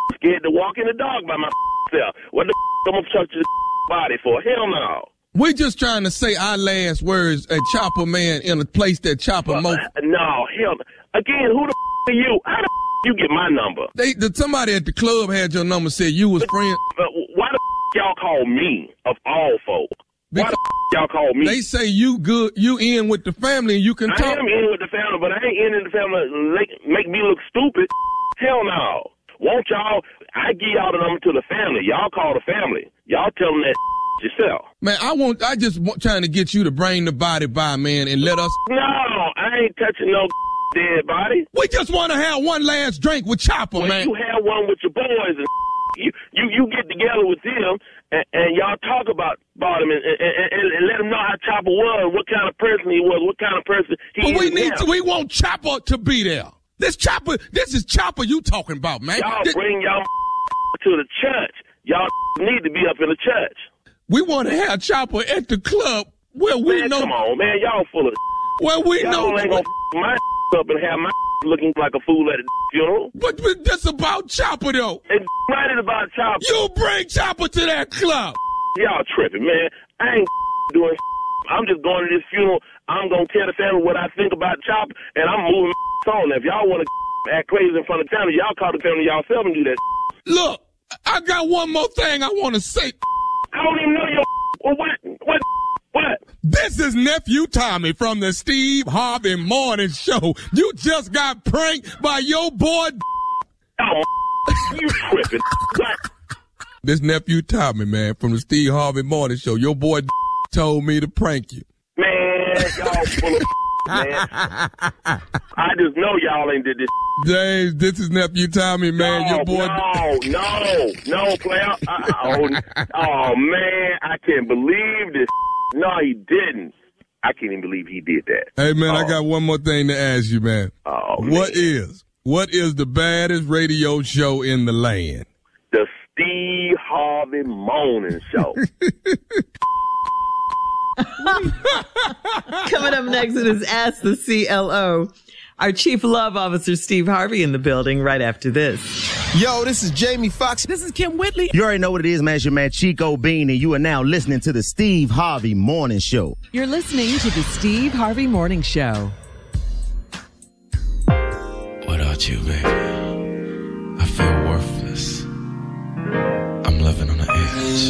scared to walk in the dog by myself. What the I'm gonna touch his body for? Hell no. We just trying to say our last words at Chopper Man in a place that Chopper No, hell no. Again, who the are you? How the you get my number? Somebody at the club had your number, said you was friend. Why the y'all call me of all folk? Why the y'all call me? They say you good, you in with the family and you can talk. I am in with the family, but I ain't in the family make me look stupid. Hell no. Won't y'all, I give y'all the number to the family. Y'all call the family. Y'all tell them that yourself. Man, I just trying to get you to bring the body by, man, and let us. No, I ain't touching no dead body. We just want to have one last drink with Chopper, man. You have one with your boys and you get together with them and y'all talk about him and let him know how Chopper was, what kind of person he was, what kind of person he is. We want Chopper to be there. This is Chopper you talking about, man. Y'all bring y'all to the church. Y'all need to be up in the church. We want to have Chopper at the club where we know. Come on, man. Y'all full of where we know. Y'all ain't gonna my up and have my looking like a fool at a funeral. But that's about Chopper, though. It's right about Chopper. You bring Chopper to that club. Y'all tripping, man. I ain't doing I'm just going to this funeral. I'm going to tell the family what I think about Chopper, and I'm moving on. If y'all want to act crazy in front of the family, y'all call the family yourself and do that. Look, I got one more thing I want to say. I don't even know your what? This is Nephew Tommy from the Steve Harvey Morning Show. You just got pranked by your boy. Oh, you tripping. What? This Nephew Tommy, man, from the Steve Harvey Morning Show. Your boy told me to prank you. Man, y'all full of man. I just know y'all ain't did this. James, this is Nephew Tommy, man. No, your boy. No, player. Oh, man, I can't believe this. No, he didn't. I can't even believe he did that. Hey, man, I got one more thing to ask you, man. Oh, What is the baddest radio show in the land? The Steve Harvey Morning Show. Coming up next, it is Ask the CLO. Our Chief Love Officer, Steve Harvey, in the building right after this. Yo, this is Jamie Foxx. This is Kim Whitley. You already know what it is, man. It's your man Chico Bean, and you are now listening to the Steve Harvey Morning Show. You're listening to the Steve Harvey Morning Show. Without you, baby, I feel worthless. I'm living on the edge.